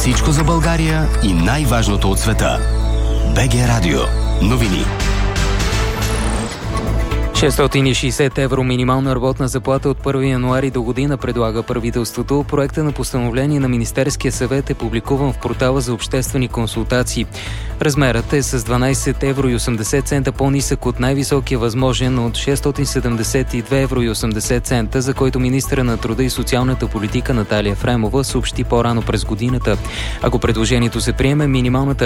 Всичко за България и най-важното от света. БГ Радио. Новини. 660 евро минимална работна заплата от 1 януари до година предлага правителството. Проекта на постановление на Министерския съвет е публикуван в портала за обществени консултации. Размерът е с 12 евро и 80 цента по-нисък от най-високия възможен от 672 евро и 80 цента, за който министъра на труда и социалната политика Наталия Ефремова съобщи по-рано през годината. Ако предложението се приеме, минималната